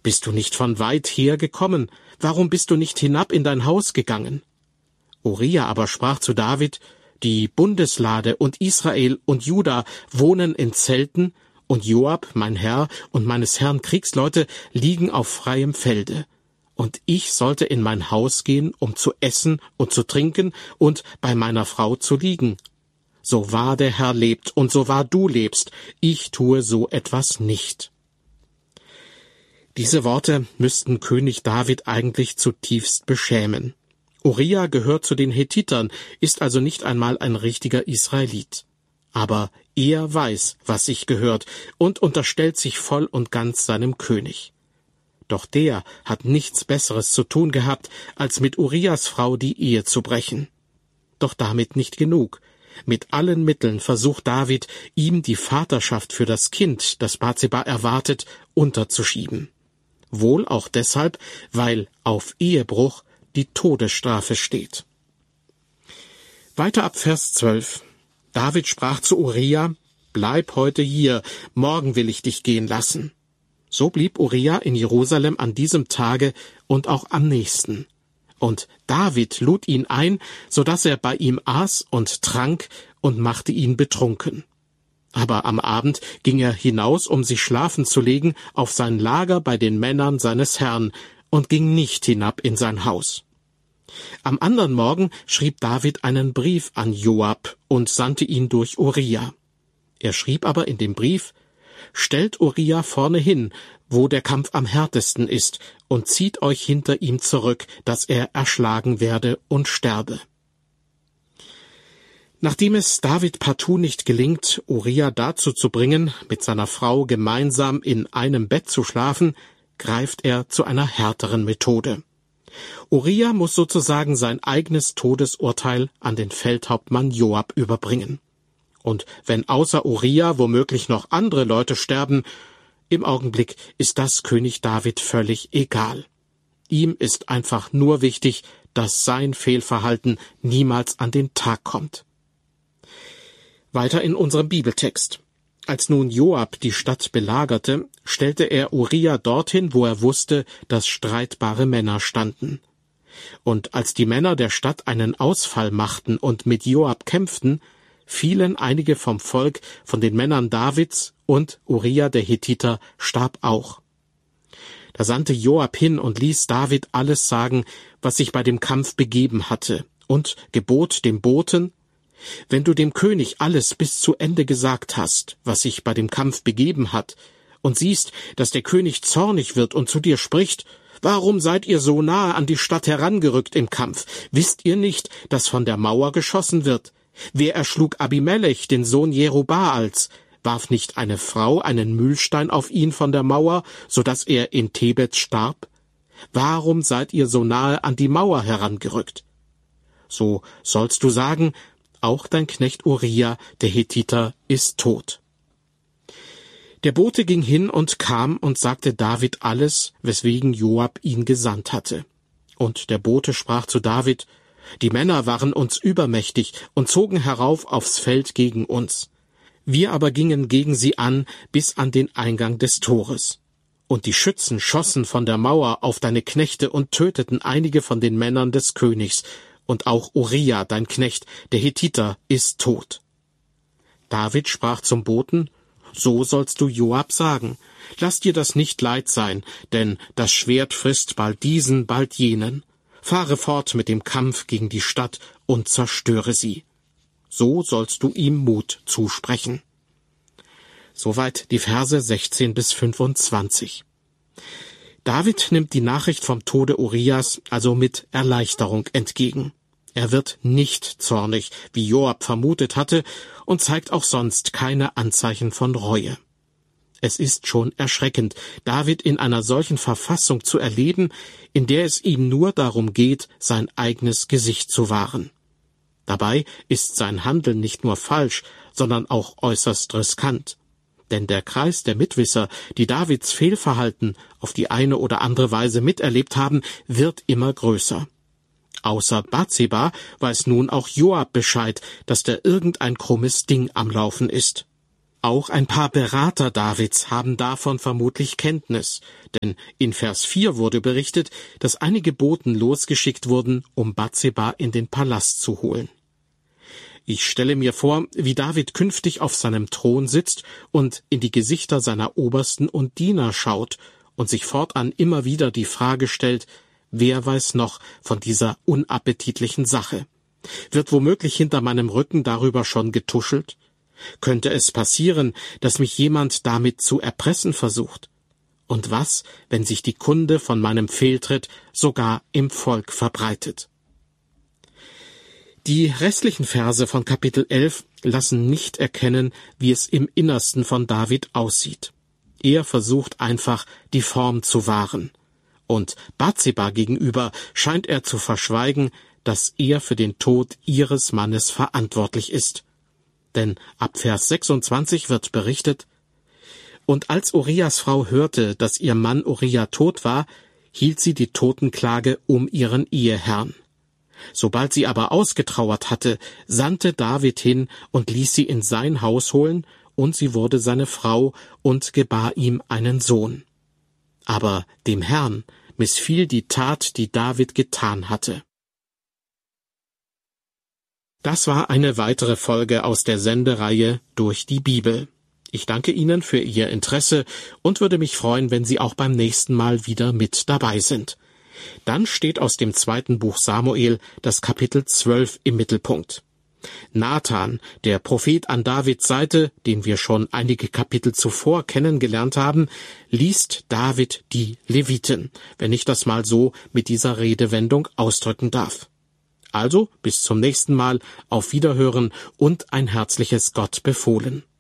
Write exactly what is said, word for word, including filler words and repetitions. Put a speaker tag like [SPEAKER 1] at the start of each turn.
[SPEAKER 1] Bist du nicht von weit her gekommen? Warum bist du nicht hinab in dein Haus gegangen? Uria aber sprach zu David: Die Bundeslade und Israel und Juda wohnen in Zelten, und Joab, mein Herr, und meines Herrn Kriegsleute liegen auf freiem Felde. Und ich sollte in mein Haus gehen, um zu essen und zu trinken und bei meiner Frau zu liegen. So wahr der Herr lebt und so wahr du lebst, ich tue so etwas nicht. Diese Worte müssten König David eigentlich zutiefst beschämen. Uria gehört zu den Hethitern, ist also nicht einmal ein richtiger Israelit. Aber er weiß, was sich gehört, und unterstellt sich voll und ganz seinem König. Doch der hat nichts Besseres zu tun gehabt, als mit Urias Frau die Ehe zu brechen. Doch damit nicht genug. Mit allen Mitteln versucht David, ihm die Vaterschaft für das Kind, das Bathseba erwartet, unterzuschieben. Wohl auch deshalb, weil auf Ehebruch die Todesstrafe steht. Weiter ab Vers zwölf. David sprach zu Uria: Bleib heute hier, morgen will ich dich gehen lassen. So blieb Uria in Jerusalem an diesem Tage und auch am nächsten. Und David lud ihn ein, so dass er bei ihm aß und trank und machte ihn betrunken. Aber am Abend ging er hinaus, um sich schlafen zu legen, auf sein Lager bei den Männern seines Herrn, und ging nicht hinab in sein Haus. Am andern Morgen schrieb David einen Brief an Joab und sandte ihn durch Uria. Er schrieb aber in dem Brief: Stellt Uria vorne hin, wo der Kampf am härtesten ist, und zieht euch hinter ihm zurück, dass er erschlagen werde und sterbe. Nachdem es David partout nicht gelingt, Uria dazu zu bringen, mit seiner Frau gemeinsam in einem Bett zu schlafen, greift er zu einer härteren Methode. Uria muss sozusagen sein eigenes Todesurteil an den Feldhauptmann Joab überbringen. Und wenn außer Uria womöglich noch andere Leute sterben, im Augenblick ist das König David völlig egal. Ihm ist einfach nur wichtig, dass sein Fehlverhalten niemals an den Tag kommt. Weiter in unserem Bibeltext. Als nun Joab die Stadt belagerte, stellte er Uria dorthin, wo er wusste, dass streitbare Männer standen. Und als die Männer der Stadt einen Ausfall machten und mit Joab kämpften, fielen einige vom Volk, von den Männern Davids, und Uria der Hethiter starb auch. Da sandte Joab hin und ließ David alles sagen, was sich bei dem Kampf begeben hatte, und gebot dem Boten: Wenn du dem König alles bis zu Ende gesagt hast, was sich bei dem Kampf begeben hat, und siehst, dass der König zornig wird und zu dir spricht: Warum seid ihr so nahe an die Stadt herangerückt im Kampf? Wisst ihr nicht, dass von der Mauer geschossen wird? Wer erschlug Abimelech, den Sohn Jerubaals? Warf nicht eine Frau einen Mühlstein auf ihn von der Mauer, so dass er in Tebez starb? Warum seid ihr so nahe an die Mauer herangerückt? So sollst du sagen: Auch dein Knecht Uria, der Hethiter, ist tot. Der Bote ging hin und kam und sagte David alles, weswegen Joab ihn gesandt hatte. Und der Bote sprach zu David: Die Männer waren uns übermächtig und zogen herauf aufs Feld gegen uns. Wir aber gingen gegen sie an bis an den Eingang des Tores. Und die Schützen schossen von der Mauer auf deine Knechte und töteten einige von den Männern des Königs, und auch Uria, dein Knecht, der Hethiter, ist tot. David sprach zum Boten: So sollst du Joab sagen: Lass dir das nicht leid sein, denn das Schwert frisst bald diesen, bald jenen. Fahre fort mit dem Kampf gegen die Stadt und zerstöre sie. So sollst du ihm Mut zusprechen. Soweit die Verse sechzehn bis fünfundzwanzig. David nimmt die Nachricht vom Tode Urias also mit Erleichterung entgegen. Er wird nicht zornig, wie Joab vermutet hatte, und zeigt auch sonst keine Anzeichen von Reue. Es ist schon erschreckend, David in einer solchen Verfassung zu erleben, in der es ihm nur darum geht, sein eigenes Gesicht zu wahren. Dabei ist sein Handeln nicht nur falsch, sondern auch äußerst riskant. Denn der Kreis der Mitwisser, die Davids Fehlverhalten auf die eine oder andere Weise miterlebt haben, wird immer größer. Außer Bathseba weiß nun auch Joab Bescheid, dass da irgendein krummes Ding am Laufen ist. Auch ein paar Berater Davids haben davon vermutlich Kenntnis, denn in Vers vier wurde berichtet, dass einige Boten losgeschickt wurden, um Bathseba in den Palast zu holen. Ich stelle mir vor, wie David künftig auf seinem Thron sitzt und in die Gesichter seiner Obersten und Diener schaut und sich fortan immer wieder die Frage stellt, wer weiß noch von dieser unappetitlichen Sache? Wird womöglich hinter meinem Rücken darüber schon getuschelt? Könnte es passieren, dass mich jemand damit zu erpressen versucht? Und was, wenn sich die Kunde von meinem Fehltritt sogar im Volk verbreitet? Die restlichen Verse von Kapitel elf lassen nicht erkennen, wie es im Innersten von David aussieht. Er versucht einfach, die Form zu wahren. Und Bathseba gegenüber scheint er zu verschweigen, dass er für den Tod ihres Mannes verantwortlich ist. Denn ab Vers sechsundzwanzig wird berichtet: Und als Urias Frau hörte, dass ihr Mann Uria tot war, hielt sie die Totenklage um ihren Eheherrn. Sobald sie aber ausgetrauert hatte, sandte David hin und ließ sie in sein Haus holen, und sie wurde seine Frau und gebar ihm einen Sohn. Aber dem Herrn missfiel die Tat, die David getan hatte. Das war eine weitere Folge aus der Sendereihe Durch die Bibel. Ich danke Ihnen für Ihr Interesse und würde mich freuen, wenn Sie auch beim nächsten Mal wieder mit dabei sind. Dann steht aus dem zweiten Buch Samuel das Kapitel zwölf im Mittelpunkt. Nathan, der Prophet an Davids Seite, den wir schon einige Kapitel zuvor kennengelernt haben, liest David die Leviten, wenn ich das mal so mit dieser Redewendung ausdrücken darf. Also, bis zum nächsten Mal, auf Wiederhören und ein herzliches Gott befohlen.